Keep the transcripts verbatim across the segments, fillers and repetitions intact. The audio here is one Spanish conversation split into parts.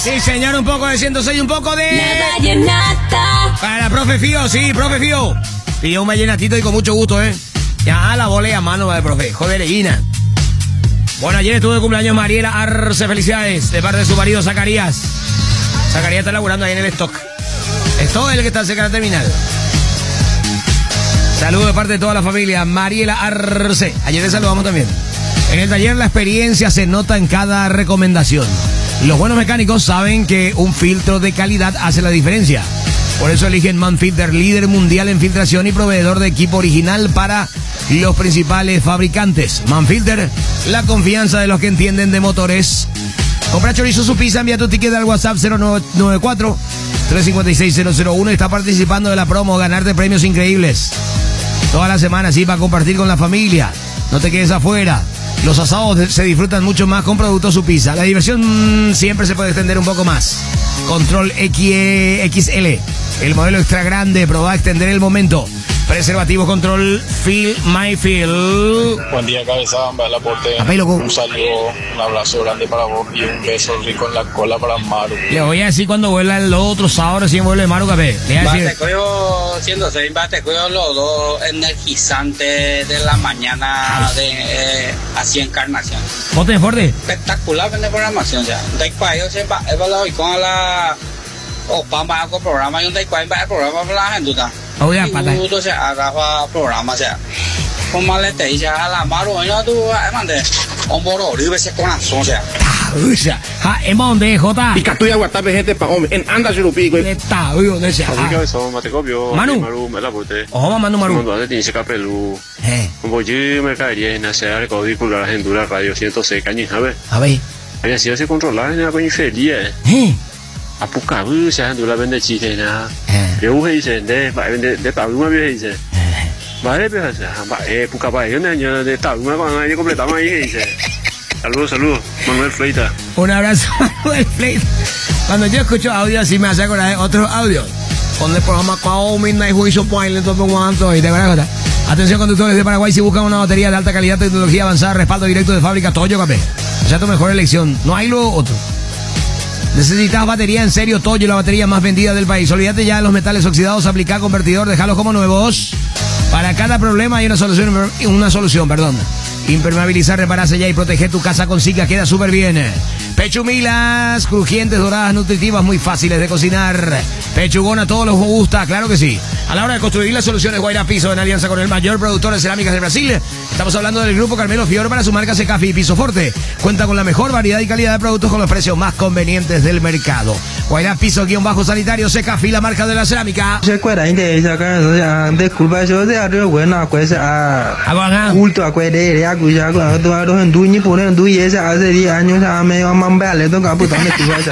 Sí, señor, un poco de ciento seis, un poco de... La vallenata. Para profe Fío, sí, profe Fío. Pidió un vallenatito y con mucho gusto, ¿eh? Ya la volea, mano, de profe. Joder, Ina. Bueno, ayer estuvo de cumpleaños Mariela Arce, felicidades, de parte de su marido Zacarías. Zacarías está laburando ahí en el stock. Es todo el que está cerca de la terminal. Saludos de parte de toda la familia. Mariela Arce. Ayer le saludamos también. En el taller la experiencia se nota en cada recomendación. Los buenos mecánicos saben que un filtro de calidad hace la diferencia. Por eso eligen Manfilter, líder mundial en filtración y proveedor de equipo original para los principales fabricantes. Manfilter, la confianza de los que entienden de motores. Compra chorizo su pizza, envía tu ticket al WhatsApp cero nueve nueve cuatro, tres cinco seis, cero cero uno y está participando de la promo, ganarte premios increíbles. Toda la semana, sí, para compartir con la familia. No te quedes afuera. Los asados se disfrutan mucho más con productos su pizza. La diversión mmm, siempre se puede extender un poco más. Control X L, el modelo extra grande, probá extender el momento. Preservativo Control Feel My Feel. Buen día, cabeza, el aporte. Un saludo, un abrazo grande para vos y un beso rico en la cola para Maru. Le voy a decir cuando vuelva el otro sábado, recién vuelve Maru Café. Le voy a decir. Batecuyo ciento seis, Batecuyo los dos energizantes de la mañana de eh, así Encarnación. ¿Voten fuerte? Espectacular de programación, ya. De cuál se va, hoy con la o pamba con programa y un de cuál va el programa para la gente. Oye, pata. Tú se agarra programa, ya. Como le te dice a la Maru, no tú, mande. Un boro, libre ese corazón, ya. Usa, ha, hemos de Jota. Y catuya guatape gente pa hombre, en anda se lo pico. Está, uy, de ese. Así que eso, mate copio. Manu. Maru, me la aporte. Ojo, Manu, Maru. Cuando hace tiene ese capelu. Eh. Como yo me caería en hacer el código la gente dura radio ciento seis cañas, ¿sabes? A ver. Había sido se controlar en la coña feliz. Eh. A poca vez se han dura vender chile nada. Eh. Yo dice, de, va vender de Pablo una vez dice. Vale, pero va, eh, poca va, yo no de tal, una con ahí completamos ahí dice. Saludos, saludos, Manuel Fleita. Un abrazo, Manuel Fleita. Cuando yo escucho audio así me hace acordar de otros audios. Con el programa Call Midnight Juicio Point, le tomo cuánto y te acuerdas. Atención conductores de Paraguay, si buscan una batería de alta calidad, tecnología avanzada, respaldo directo de fábrica, Toyo Café. O sea, tu mejor elección. No hay luego otro. Necesitas batería en serio, Toyo, la batería más vendida del país. Olvídate ya de los metales oxidados, aplicar convertidor, dejarlos como nuevos. Para cada problema hay una solución, una solución, perdón. Impermeabilizar, repararse ya y proteger tu casa con Sika queda súper bien. Pechumilas, crujientes, doradas, nutritivas, muy fáciles de cocinar. Pechugona, a todos los gusta, claro que sí. A la hora de construir las soluciones Guaira Piso, en alianza con el mayor productor de cerámicas de Brasil, estamos hablando del grupo Carmelo Fior para su marca Secafi y Piso Forte. Cuenta con la mejor variedad y calidad de productos con los precios más convenientes del mercado. Guaira Piso, guión bajo sanitario, Secafi, la marca de la cerámica. Se cuenta de esa cara, de culpa yo de arriba, buena, pues a culto a cuere, a cuya, a todos los enduños, ponen enduños, esa hace diez años, a medio mambeale, toca puta, me tuve.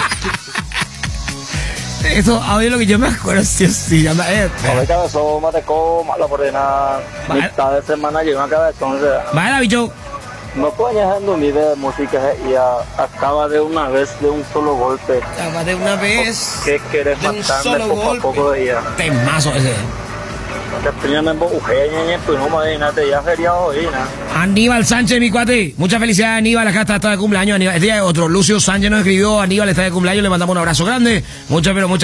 Eso, audio lo que yo me acuerdo, sí, sí, llama, eh. A cabezón, mateco, malo por nada. Mitad de semana lleva a cabezón, o sea. Vale, bicho. No puedes dejando un video de música y a, acaba de una vez de un solo golpe. Acaba de una vez. ¿Qué quieres de un matarme solo poco golpe. a poco de ella? Temazo ese. Te piñan en Bojujeña, pues no me digas, ya feriado hoy, ¿no? Aníbal Sánchez, mi cuate. Muchas felicidades, Aníbal. Acá está, está de cumpleaños. Aníbal. Este día otro. Lucio Sánchez nos escribió. Aníbal está de cumpleaños. Le mandamos un abrazo grande. Muchas, pero muchas.